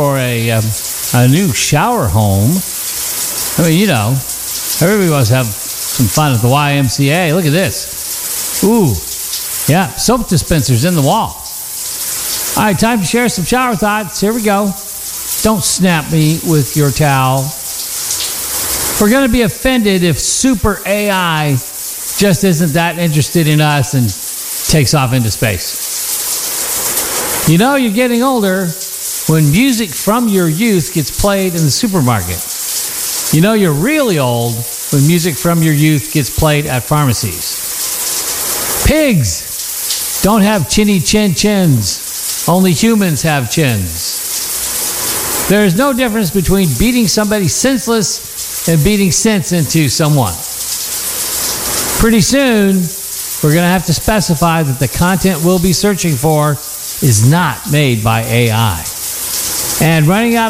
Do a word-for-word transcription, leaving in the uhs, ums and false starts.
for a um, a new shower home. I mean, you know, everybody wants to have some fun at the Y M C A. Look at this. Ooh, yeah, soap dispensers in the wall. All right, time to share some shower thoughts. Here we go. Don't snap me with your towel. We're going to be offended if super A I just isn't that interested in us and takes off into space. You know you're getting older when music from your youth gets played in the supermarket. You know you're really old when music from your youth gets played at pharmacies. Pigs don't have chinny chin chins. Only humans have chins. There is no difference between beating somebody senseless and beating sense into someone. Pretty soon, we're going to have to specify that the content we'll be searching for is not made by A I. And running out